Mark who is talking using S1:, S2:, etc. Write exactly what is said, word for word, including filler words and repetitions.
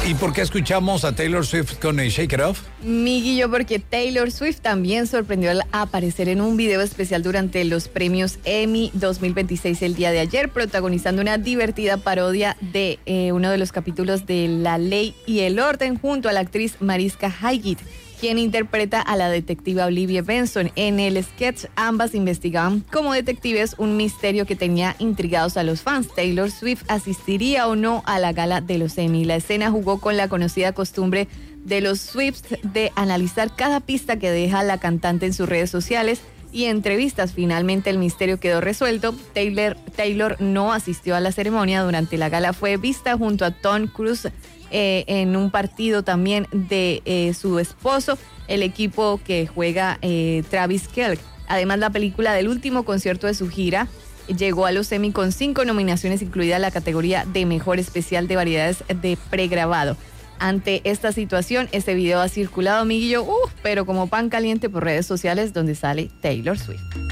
S1: ¿Y por qué escuchamos a Taylor Swift con el Shake It Off?
S2: Miguillo, porque Taylor Swift también sorprendió al aparecer en un video especial durante los premios Emmy dos mil veintiséis el día de ayer, protagonizando una divertida parodia de eh, uno de los capítulos de La Ley y el Orden junto a la actriz Mariska Hargitay, quien interpreta a la detectiva Olivia Benson. En el sketch, ambas investigaban como detectives un misterio que tenía intrigados a los fans. Taylor Swift asistiría o no a la gala de los Emmy. La escena jugó con la conocida costumbre de los Swifts de analizar cada pista que deja la cantante en sus redes sociales y entrevistas. Finalmente el misterio quedó resuelto. Taylor, Taylor no asistió a la ceremonia. Durante la gala fue vista junto a Tom Cruise eh, en un partido también de eh, su esposo, el equipo que juega eh, Travis Kelce. Además, la película del último concierto de su gira llegó a los Emmy con cinco nominaciones, incluida la categoría de Mejor Especial de Variedades de Pregrabado. Ante esta situación, este video ha circulado, amiguillo, uh, pero como pan caliente por redes sociales donde sale Taylor Swift.